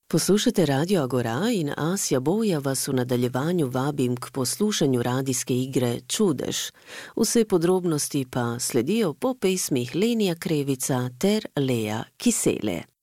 Poslušate Radio Agora in Asja Boja vas v nadaljevanju vabim k poslušanju radijske igre Čudež. Vse podrobnosti pa sledijo po pesmih Lenija Krevica ter Lea Kisele.